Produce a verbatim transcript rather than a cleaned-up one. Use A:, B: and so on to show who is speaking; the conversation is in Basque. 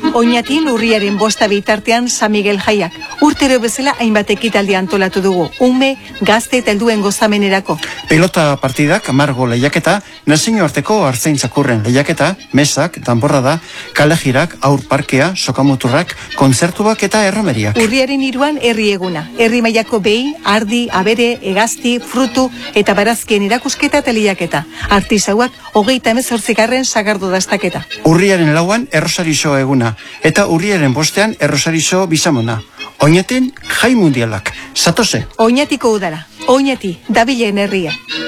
A: Oñatin urriaren bosta bitartean San Miguel jaiak. Urtero bezala hainbat ekitaldi antolatu dugu. Ume, gazte eta helduen gozamenerako.
B: Pelota partidak, margo lehiaketa, nazio arteko artzain zakurren lehiaketa, mesak, danborrada, kalejirak, aur parkea, sokamuturrak, kontzertuak eta erromeriak.
A: Urriaren iruan herri eguna. Herri mailako behi, ardi, abere, egazti, frutu eta barazkien erakusketa eta lehiaketa. Artisauak hogeita hemezortzigarren sagardo dastaketa.
B: Urriaren lauan errosarizo eguna, eta urriaren bostean errosarizo bizamona. Oñatin jai mundialak. Zatoze.
A: Oñatiko udara. Oñati, dabilen herria.